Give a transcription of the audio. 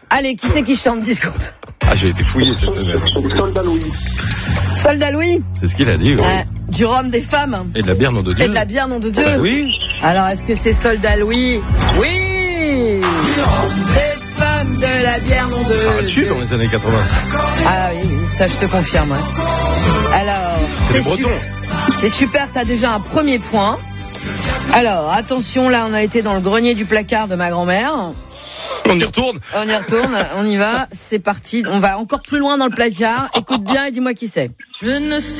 Allez, qui c'est qui chante 10 secondes? Ah, j'ai été fouillé cette semaine. Soldat Louis. Soldat Louis? C'est ce qu'il a dit, oui. Du rhum des femmes. Et de la bière, nom de Dieu. Et de la bière, nom de Dieu. Oui. Alors, est-ce que c'est Soldat Louis? Oui. Du rhum des femmes, de la bière, nom de Dieu. Ça a tué dans les années 80. Ah oui, ça je te confirme. Alors, C'est les Bretons. C'est super, t'as déjà un premier point. Alors, attention, là on a été dans le grenier du placard de ma grand-mère. On y retourne. On y retourne, on y va, c'est parti. On va encore plus loin dans le placard. Écoute bien et dis-moi qui c'est. Je ne suis